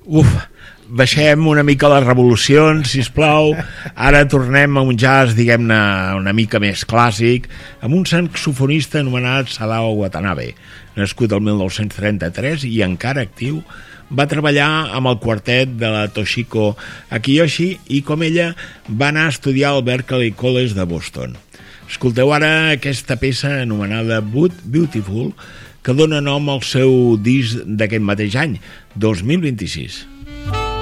Baixem una mica les revolucions, sisplau. Ara tornem a un jazz, diguem-ne, una mica més clàssic, amb un saxofonista anomenat Sadao Watanabe, nascut el 1933 i encara actiu. Va treballar amb el quartet de la Toshiko Akiyoshi i, com ella, va anar a estudiar al Berklee College de Boston. Escolteu ara aquesta peça anomenada Beautiful, que dona nom al seu disc d'aquest mateix any, 2026.